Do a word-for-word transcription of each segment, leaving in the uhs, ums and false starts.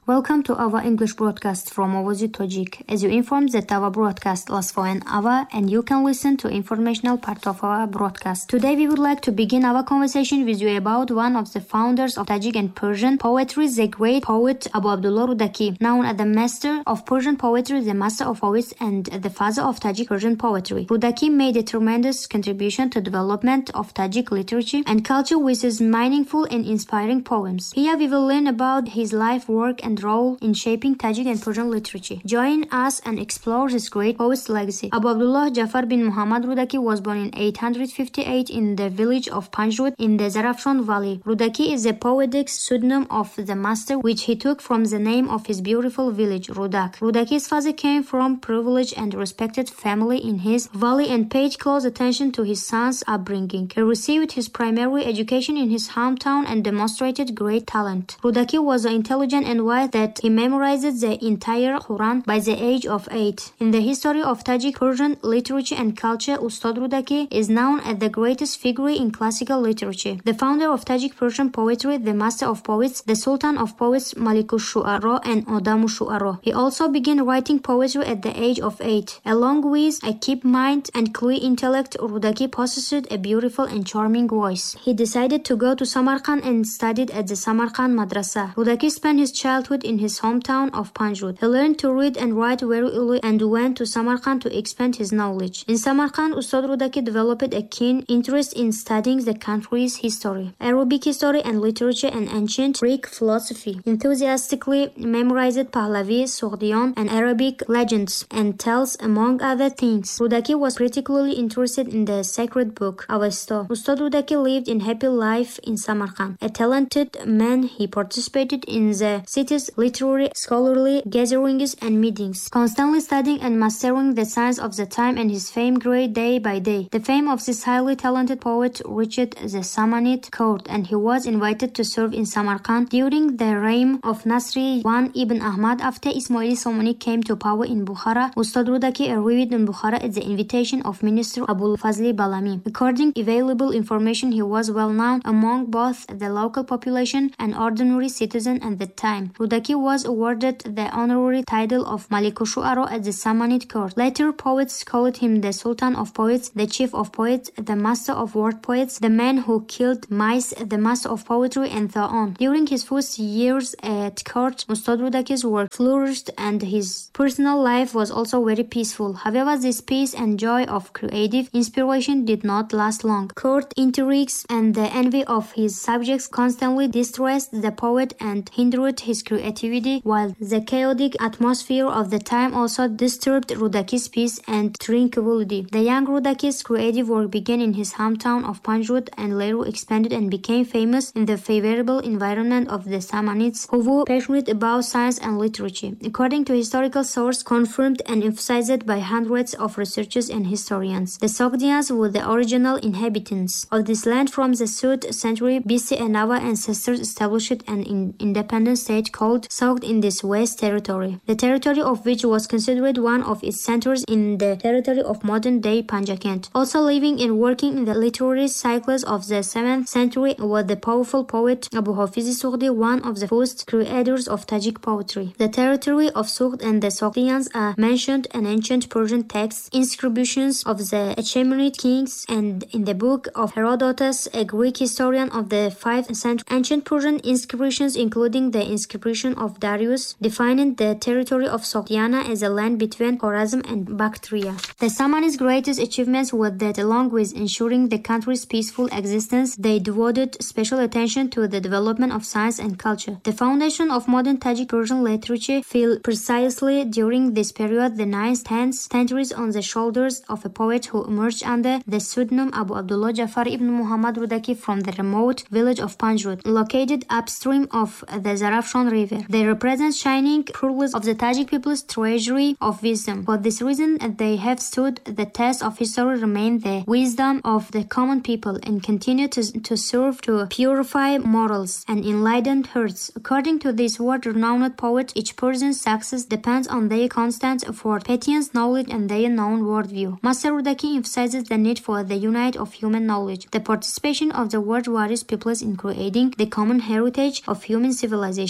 Welcome to our English broadcast from Ovozi Tojik. As you informed that our broadcast lasts for an hour and you can listen to informational part of our broadcast. Today we would like to begin our conversation with you about one of the founders of Tajik and Persian poetry, the great poet Abu Abdullah Rudaki, known as the master of Persian poetry, the master of poets, and the father of Tajik Persian poetry. Rudaki made a tremendous contribution to development of Tajik literature and culture with his meaningful and inspiring poems. Here we will learn about his life, work, and role in shaping Tajik and Persian literature. Join us and explore this great poet's legacy. Abu Abdullah Jafar bin Muhammad Rudaki was born in eight hundred fifty-eight in the village of Panjshud in the Zarafshan Valley. Rudaki is a poetic pseudonym of the master which he took from the name of his beautiful village, Rudak. Rudaki's father came from privileged and respected family in his valley and paid close attention to his son's upbringing. He received his primary education in his hometown and demonstrated great talent. Rudaki was intelligent and wise that he memorized the entire Quran by the age of eight. In the history of Tajik Persian literature and culture, Ustad Rudaki is known as the greatest figure in classical literature. The founder of Tajik Persian poetry, the master of poets, the sultan of poets Malikus Shu'ara and Adamu Shu'ara. He also began writing poetry at the age of eight. Along with a keen mind and clear intellect, Rudaki possessed a beautiful and charming voice. He decided to go to Samarkand and studied at the Samarkand Madrasa. Rudaki spent his childhood in his hometown of Panjshud. He learned to read and write very early and went to Samarkand to expand his knowledge. In Samarkand, Ustad Rudaki developed a keen interest in studying the country's history, Arabic history and literature, and ancient Greek philosophy. Enthusiastically memorized Pahlavi, Sogdian, and Arabic legends and tales, among other things. Rudaki was particularly interested in the sacred book, Avesta. Ustad Rudaki lived in happy life in Samarkand. A talented man, he participated in the city's literary, scholarly gatherings and meetings, constantly studying and mastering the science of the time, and his fame grew day by day. The fame of this highly talented poet reached the Samanid court, and he was invited to serve in Samarkand during the reign of Nasri I ibn Ahmad. After Ismaili Somani came to power in Bukhara, Ustad Rudaki arrived in Bukhara at the invitation of Minister Abul Fazli Balami. According to available information, he was well known among both the local population and ordinary citizens at the time. Rudaki was awarded the honorary title of Malikus Shu'ara at the Samanid court. Later, poets called him the Sultan of Poets, the Chief of Poets, the Master of Word Poets, the man who killed mice, the Master of Poetry, and so on. During his first years at court, Ustad Rudaki's work flourished and his personal life was also very peaceful. However, this peace and joy of creative inspiration did not last long. Court intrigues and the envy of his subjects constantly distressed the poet and hindered his creativity, while the chaotic atmosphere of the time also disturbed Rudaki's peace and tranquility. The young Rudaki's creative work began in his hometown of Panjshud and later expanded and became famous in the favorable environment of the Samanids, who were passionate about science and literature. According to historical sources confirmed and emphasized by hundreds of researchers and historians, the Sogdians were the original inhabitants of this land from the third century B C, and our ancestors established an in- independent state called Sogd in this West territory, the territory of which was considered one of its centers in the territory of modern-day Panjakent. Also living and working in the literary cycles of the seventh century was the powerful poet Abu Hafiz Sogdi, one of the first creators of Tajik poetry. The territory of Sogd and the Sogdians are mentioned in ancient Persian texts, inscriptions of the Achaemenid kings, and in the book of Herodotus, a Greek historian of the fifth century. Ancient Persian inscriptions, including the inscription of Darius, defining the territory of Sogdiana as a land between Khorazm and Bactria. The Samanids' greatest achievements were that, along with ensuring the country's peaceful existence, they devoted special attention to the development of science and culture. The foundation of modern Tajik Persian literature fell precisely during this period, the ninth, tenth centuries, on the shoulders of a poet who emerged under the pseudonym Abu Abdullah Jafar ibn Muhammad Rudaki from the remote village of Panjshud, located upstream of the Zarafshan River. They represent shining pearls of the Tajik people's treasury of wisdom. For this reason, they have stood the test of history, remain the wisdom of the common people, and continue to, to serve to purify morals and enlighten hearts. According to this world-renowned poet, each person's success depends on their constant effort, patience, knowledge, and their known worldview. Master Rudaki emphasizes the need for the unity of human knowledge, the participation of the world's various peoples in creating the common heritage of human civilization, as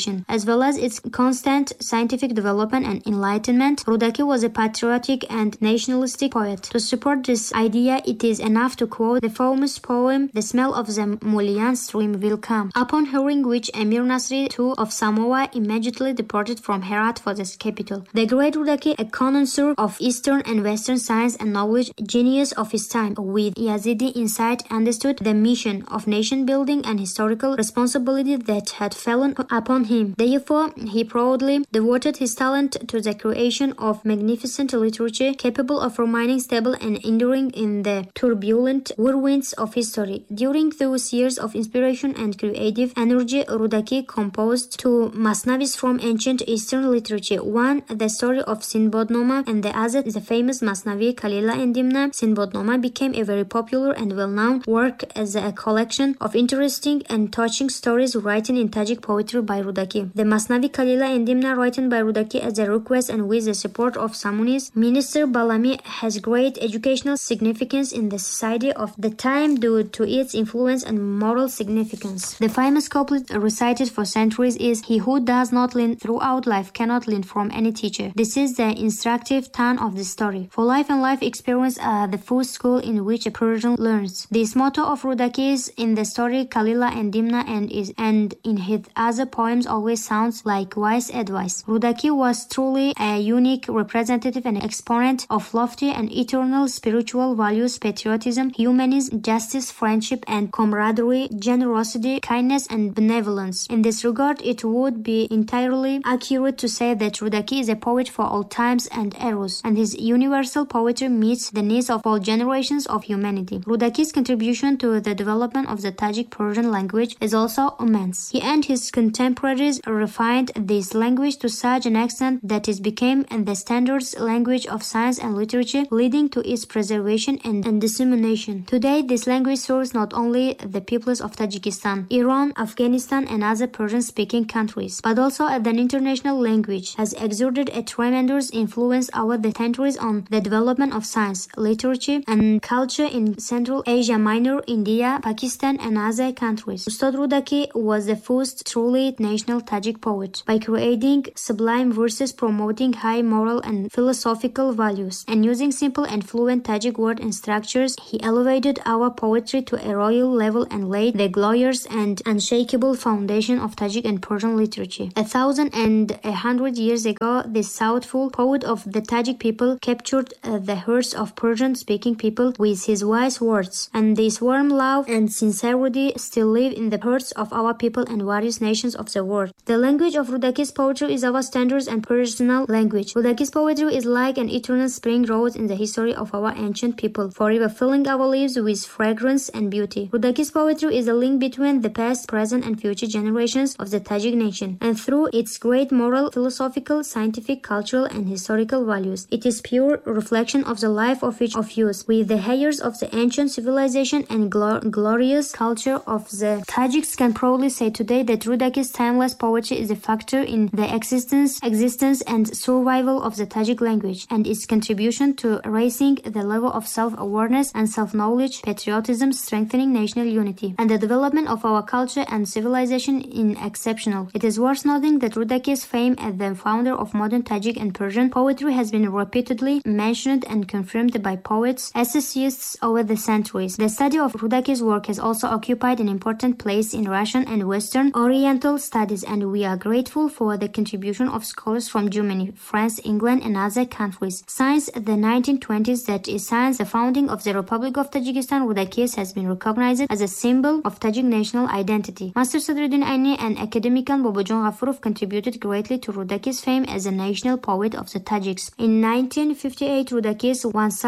well as its constant scientific development and enlightenment, Rudaki was a patriotic and nationalistic poet. To support this idea, it is enough to quote the famous poem, "The smell of the Mulian stream will come," upon hearing which Emir Nasri the Second of Samoa immediately deported from Herat for the capital. The great Rudaki, a connoisseur of Eastern and Western science and knowledge, genius of his time, with Yazidi insight understood the mission of nation building and historical responsibility that had fallen upon him. Therefore, he proudly devoted his talent to the creation of magnificent literature capable of remaining stable and enduring in the turbulent whirlwinds of history. During those years of inspiration and creative energy, Rudaki composed two masnavis from ancient Eastern literature. One, the story of Sinbodnoma, and the other, the famous masnavi Kalila and Dimna. Sinbodnoma became a very popular and well-known work as a collection of interesting and touching stories written in Tajik poetry by Rudaki. The masnavi Kalila and Dimna, written by Rudaki as a request and with the support of Samuni's minister Balami, has great educational significance in the society of the time due to its influence and moral significance. The famous couplet recited for centuries is, "He who does not learn throughout life cannot learn from any teacher." This is the instructive tone of the story. For life and life experience are the first school in which a Persian learns. This motto of Rudaki is in the story Kalila and Dimna and is and in his other poems always sounds like wise advice. Rudaki was truly a unique representative and exponent of lofty and eternal spiritual values, patriotism, humanism, justice, friendship and camaraderie, generosity, kindness and benevolence. In this regard, it would be entirely accurate to say that Rudaki is a poet for all times and eras, and his universal poetry meets the needs of all generations of humanity. Rudaki's contribution to the development of the Tajik Persian language is also immense. He and his contemporaries refined this language to such an extent that it became the standard language of science and literature, leading to its preservation and, and dissemination. Today, this language serves not only the peoples of Tajikistan, Iran, Afghanistan, and other Persian-speaking countries, but also as an international language, has exerted a tremendous influence over the centuries on the development of science, literature, and culture in Central Asia Minor, India, Pakistan, and other countries. Ustad Rudaki was the first truly national Tajik poet, by creating sublime verses promoting high moral and philosophical values, and using simple and fluent Tajik words and structures, he elevated our poetry to a royal level and laid the glorious and unshakable foundation of Tajik and Persian literature. A thousand and a hundred years ago, this southful poet of the Tajik people captured uh, the hearts of Persian-speaking people with his wise words, and this warm love and sincerity still live in the hearts of our people and various nations of the world. The language of Rudaki's poetry is our standard and personal language. Rudaki's poetry is like an eternal spring rose in the history of our ancient people, forever filling our lives with fragrance and beauty. Rudaki's poetry is a link between the past, present, and future generations of the Tajik nation, and through its great moral, philosophical, scientific, cultural, and historical values, it is pure reflection of the life of each of us, with the heirs of the ancient civilization and glor glorious culture of the Tajiks can proudly say today that Rudaki's timeless poetry is a factor in the existence, existence and survival of the Tajik language, and its contribution to raising the level of self-awareness and self-knowledge, patriotism, strengthening national unity, and the development of our culture and civilization in exceptional. It is worth noting that Rudaki's fame as the founder of modern Tajik and Persian poetry has been repeatedly mentioned and confirmed by poets, essayists over the centuries. The study of Rudaki's work has also occupied an important place in Russian and Western Oriental studies, and we are grateful for the contribution of scholars from Germany, France, England, and other countries. Since the nineteen twenties, that is, since the founding of the Republic of Tajikistan, Rudaki has been recognized as a symbol of Tajik national identity. Master Sadruddin Aini and academician Bobojon Gafurov contributed greatly to Rudaki's fame as a national poet of the Tajiks. In nineteen fifty-eight, Rudaki's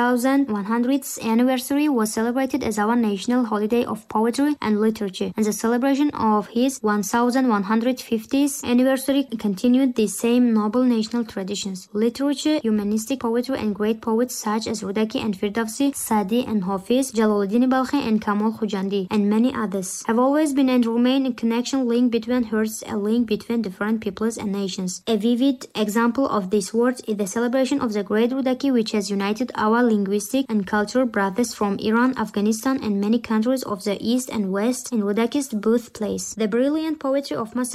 one hundredth anniversary was celebrated as our national holiday of poetry and literature, and the celebration of his one thousand one hundred fiftieth anniversary continued the same noble national traditions. Literature, humanistic poetry, and great poets such as Rudaki and Firdavsi, Sadi and Hafiz, Jalaluddin Balkhi and Kamal Khujandi, and many others have always been and remain a connection link between hearts, a link between different peoples and nations. A vivid example of this word is the celebration of the great Rudaki, which has united our linguistic and cultural brothers from Iran, Afghanistan, and many countries of the East and West in Rudaki's birthplace. The brilliant poetry of Master Rudaki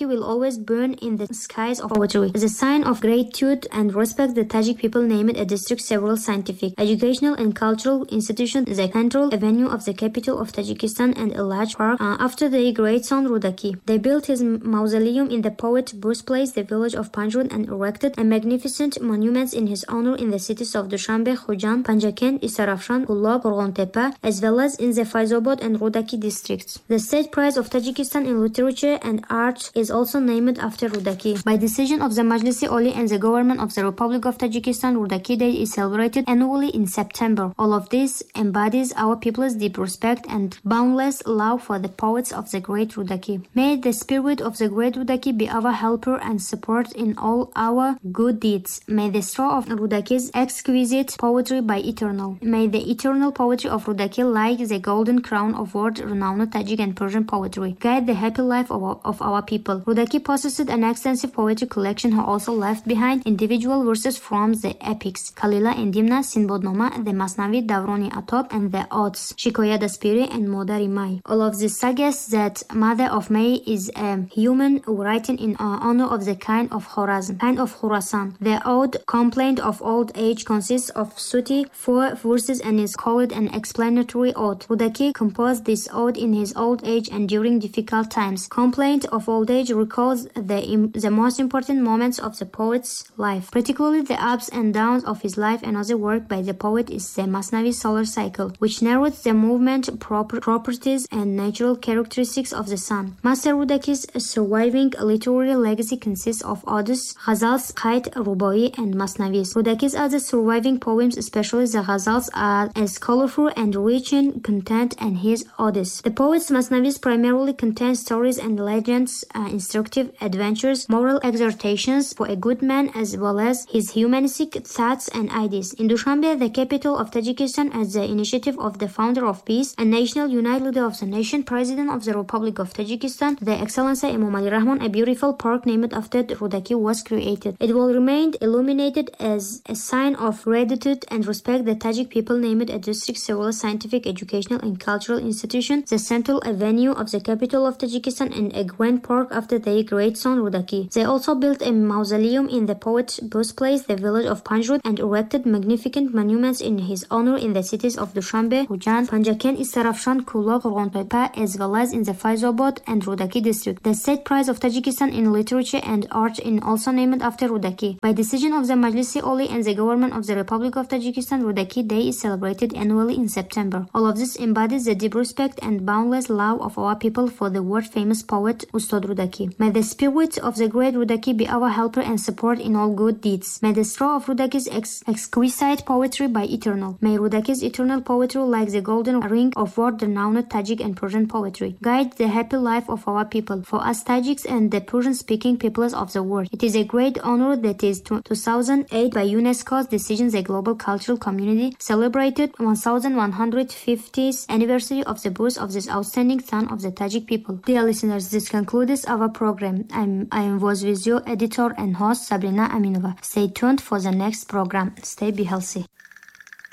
will always burn in the skies of poetry. As a sign of gratitude and respect, the Tajik people named a district several scientific, educational and cultural institutions, the central avenue of the capital of Tajikistan, and a large park uh, after their great son Rudaki. They built his mausoleum in the poet's birthplace, the village of Panjshir, and erected a magnificent monuments in his honor in the cities of Dushanbe, Khojan, Panjakent, Isarafshan, Kullab, Qorg'ontepa, as well as in the Faizabad and Rudaki districts. The state prize of Tajikistan in literature and art is also named after Rudaki. By decision of the Majlis-e Oli and the government of the Republic of Tajikistan, Rudaki Day is celebrated annually in September. All of this embodies our people's deep respect and boundless love for the poets of the great Rudaki. May the spirit of the great Rudaki be our helper and support in all our good deeds. May the straw of Rudaki's exquisite poetry be eternal. May the eternal poetry of Rudaki, like the golden crown of world-renowned Tajik and Persian poetry, guide the happy life of our, of our people. Rudaki possessed an extensive poetry collection who also left behind individual verses from the epics, Kalila and Dimna, Sinbodnoma, the Masnavi, Davroni Atop, and the Odes, Shikoya Daspiri, and Modari Mai. All of this suggests that Mother of May is a human writing in uh, honor of the kind of Khorazm, kind of Khorasan. The Ode, Complaint of Old Age, consists of thirty four verses and is called an explanatory ode. Rudaki composed this ode in his old age and during difficult times. Complaint of Old Age recalls the, im- the most important moments of the poet's life, particularly the ups and downs of his life. Another work by the poet is the Masnavi Solar Cycle, which narrates the movement, proper- properties, and natural characteristics of the sun. Master Rudaki's surviving literary legacy consists of odes, ghazals, qaid, rubai, and masnavis. Rudaki's other surviving poems, especially the ghazals, are as colorful and rich in content as his odes. The poet's masnavis primarily contain stories and legends, uh, instructive adventures, moral exhortations for a good man, as well as his humanistic thoughts and ideas. In Dushanbe, the capital of Tajikistan, at the initiative of the founder of peace and national unite leader of the nation, President of the Republic of Tajikistan, the Excellency Imam Ali Rahman, a beautiful park named after Rudaki was created. It will remain illuminated as a sign of gratitude and respect. The Tajik people named a district several scientific, educational, and cultural institutions, the central avenue of the capital of Tajikistan, and a grand park after their great son Rudaki. They also built a mausoleum in the poet's birthplace, the village of Panjshir, and erected magnificent monuments in his honor in the cities of Dushanbe, Khojan, Panjakent, Isarafshan, Kullab, Qorg'ontepa, as well as in the Faizabad and Rudaki district. The state prize of Tajikistan in literature and art is also named after Rudaki. By decision of the Majlis-e Oli and the government of the Republic of Tajikistan, Rudaki Day is celebrated annually in September. All of this embodies the deep respect and boundless love of our people for the world-famous poet Ustad Rudaki. May the spirit of the great Rudaki be our helper and support in all good deeds. May the straw of Rudaki's ex- exquisite poetry be eternal. May Rudaki's eternal poetry, like the golden ring of world-renowned Tajik and Persian poetry, guide the happy life of our people. For us Tajiks and the Persian-speaking peoples of the world, it is a great honor that is two thousand eight by UNESCO's decision the global cultural community celebrated one thousand one hundred fiftieth anniversary of the birth of this outstanding son of the Tajik people. Dear listeners, this concludes our program. I'm, I am was with you, editor and host Sabrina Aminova. Stay tuned for the next program. Stay be healthy.